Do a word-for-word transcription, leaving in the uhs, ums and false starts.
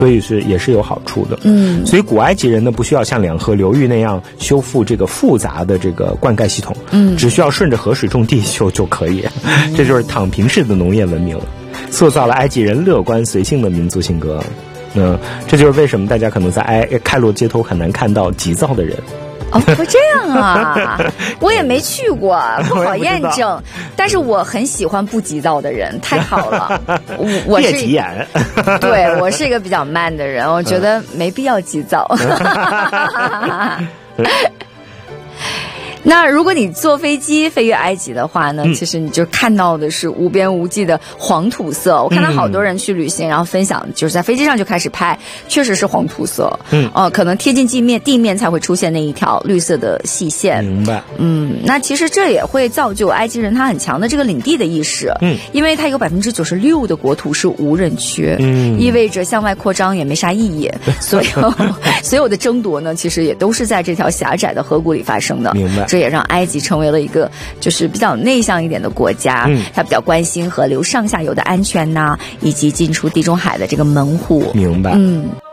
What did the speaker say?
所以是也是有好处的。 嗯， 所以古埃及人呢，不需要像两河流域那样修复这个复杂的这个灌溉系统， 嗯， 只需要顺着河水种地就就可以。嗯、这就是躺平式的农业文明了，塑造了埃及人乐观随性的民族性格。嗯，这就是为什么大家可能在埃开罗街头很难看到急躁的人。 哦，不这样啊，我也没去过，不好验证。但是我很喜欢不急躁的人，太好了。我我是别急眼， 对我是一个比较慢的人，我觉得没必要急躁。那如果你坐飞机飞越埃及的话呢、嗯、其实你就看到的是无边无际的黄土色。我看到好多人去旅行、嗯、然后分享就是在飞机上就开始拍，确实是黄土色。嗯，呃，可能贴近地面地面才会出现那一条绿色的细线。 明白。 嗯，那其实这也会造就埃及人他很强的这个领地的意识。嗯，因为他有百分之九十六的国土是无人区。嗯，意味着向外扩张也没啥意义。所有所有的争夺呢，其实也都是在这条狭窄的河谷里发生的。 明白。 这也让埃及成为了一个就是比较内向一点的国家，嗯，他比较关心河流上下游的安全呐、啊，以及进出地中海的这个门户。 明白。 嗯。